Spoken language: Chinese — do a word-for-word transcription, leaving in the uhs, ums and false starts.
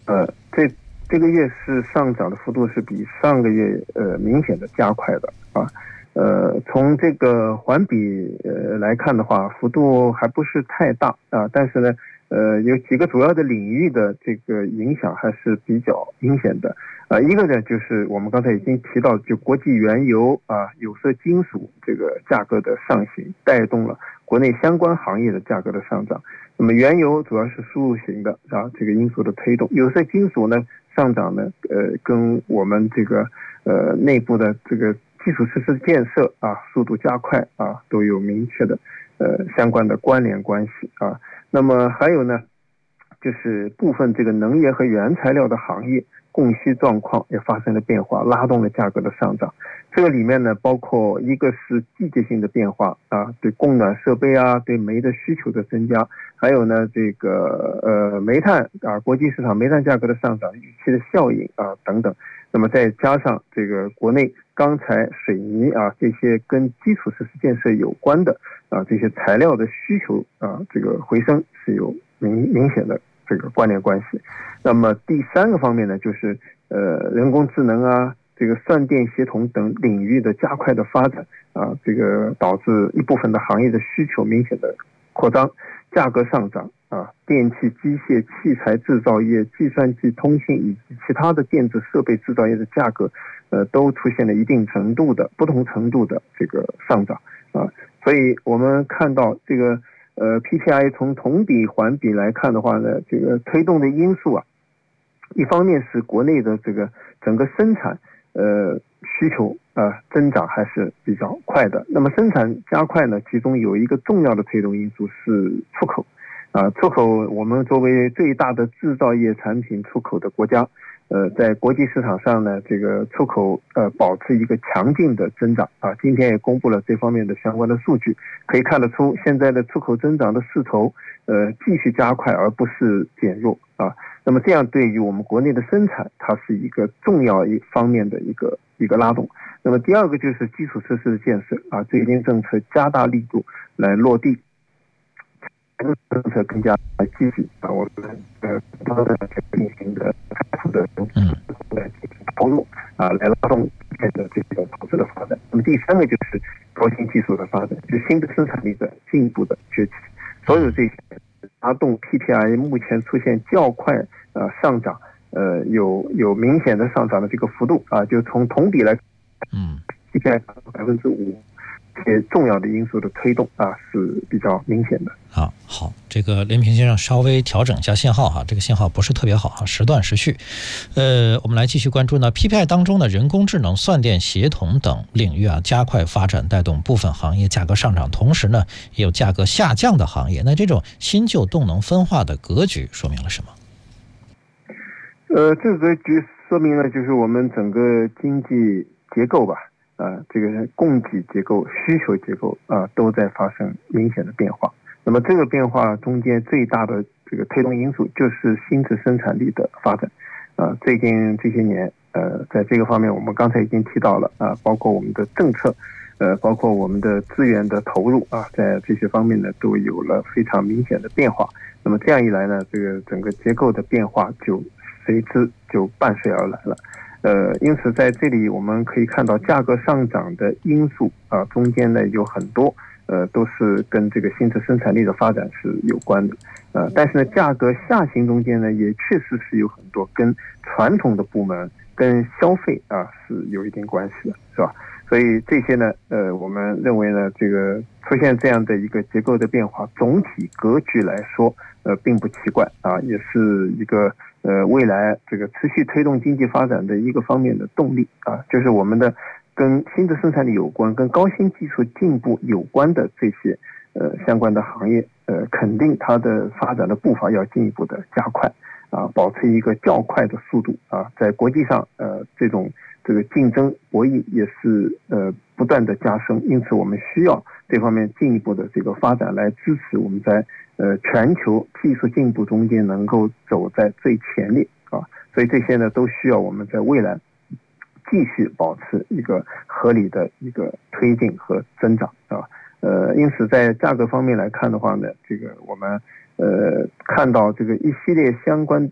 呃，这这个月是上涨的幅度是比上个月呃明显的加快的啊。呃，从这个环比呃来看的话，幅度还不是太大啊，但是呢，呃，有几个主要的领域的这个影响还是比较明显的啊。一个呢，就是我们刚才已经提到，就国际原油啊、有色金属这个价格的上行，带动了国内相关行业的价格的上涨。那么原油主要是输入型的啊，这个因素的推动，有色金属呢上涨呢，呃，跟我们这个呃内部的这个基础设施建设啊速度加快啊都有明确的呃相关的关联关系啊。那么还有呢，就是部分这个能源和原材料的行业供需状况也发生了变化，拉动了价格的上涨。这个里面呢，包括一个是季节性的变化啊，对供暖设备啊，对煤的需求的增加，还有呢，这个呃煤炭啊，国际市场煤炭价格的上涨，预期的效应啊等等。那么再加上这个国内钢材、水泥啊这些跟基础设施建设有关的啊这些材料的需求啊这个回升是有明明显的这个关联关系。那么第三个方面呢，就是呃人工智能啊，这个算电协同等领域的加快的发展啊，这个导致一部分的行业的需求明显的扩张，价格上涨啊，电气、机械、器材制造业、计算机、通信以及其他的电子设备制造业的价格，呃，都出现了一定程度的不同程度的这个上涨啊。所以我们看到这个呃 P P I 从同比环比来看的话呢，这个推动的因素啊，一方面是国内的这个整个生产呃需求啊、呃、增长还是比较快的。那么生产加快呢，其中有一个重要的推动因素是出口啊，出口我们作为最大的制造业产品出口的国家，呃，在国际市场上呢，这个出口呃保持一个强劲的增长啊。今天也公布了这方面的相关的数据，可以看得出现在的出口增长的势头呃继续加快，而不是减弱啊。那么这样对于我们国内的生产，它是一个重要一方面的一个一个拉动。那么第二个就是基础设施的建设啊，最近政策加大力度来落地。政策更加积极啊，我们呃不断的进行的财富的来进行投入啊，来拉动现在这个投资的发展。那么第三个就是高新技术的发展，就新的生产力的进一步的崛起，所有这些拉动 P P I 目前出现较快呃上涨，呃有有明显的上涨的这个幅度啊，就从同比来， 嗯 P P I 达到百分之五。这些重要的因素的推动啊是比较明显的。 啊，好，这个连平先生稍微调整一下信号哈，这个信号不是特别好哈，时断时续。呃，我们来继续关注呢 P P I 当中的人工智能、算电协同等领域啊加快发展，带动部分行业价格上涨，同时呢也有价格下降的行业。那这种新旧动能分化的格局说明了什么？ 呃，这个格局说明了就是我们整个经济结构吧。啊，这个供给结构、需求结构啊，都在发生明显的变化。那么这个变化中间最大的这个推动因素就是新质生产力的发展。啊，最近这些年，呃，在这个方面我们刚才已经提到了啊，包括我们的政策，呃，包括我们的资源的投入啊，在这些方面呢都有了非常明显的变化。那么这样一来呢，这个整个结构的变化就随之就伴随而来了。呃，因此在这里我们可以看到价格上涨的因素啊，中间呢有很多呃都是跟这个新质生产力的发展是有关的，呃，但是呢价格下行中间呢也确实是有很多跟传统的部门跟消费啊是有一定关系的，是吧？所以这些呢，呃，我们认为呢，这个出现这样的一个结构的变化，总体格局来说，呃，并不奇怪啊，也是一个呃未来这个持续推动经济发展的一个方面的动力啊，就是我们的跟新的生产力有关、跟高新技术进步有关的这些呃相关的行业，呃，肯定它的发展的步伐要进一步的加快啊，保持一个较快的速度啊，在国际上呃这种。这个竞争博弈也是呃不断的加深，因此我们需要这方面进一步的这个发展来支持我们在呃全球技术进步中间能够走在最前列啊，所以这些呢都需要我们在未来继续保持一个合理的一个推进和增长啊，呃，因此在价格方面来看的话呢，这个我们呃看到这个一系列相关的